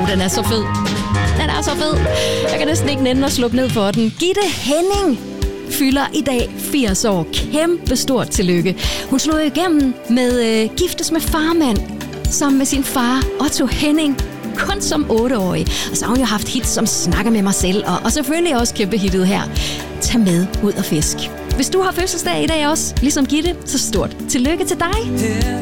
den er så fed. Den er så fed. Jeg kan næsten ikke nænde at slukke ned for den. Gitte Henning fylder i dag 80 år. Kæmpe stort tillykke. Hun slog igennem med Giftes med farmand, sammen med sin far Otto Henning, kun som 8-årig. Og så har hun jo haft hits som Snakker med mig selv, og selvfølgelig også kæmpe hittet her. Tag med ud og fisk. Hvis du har fødselsdag i dag også, ligesom Gitte, så stort tillykke til dig.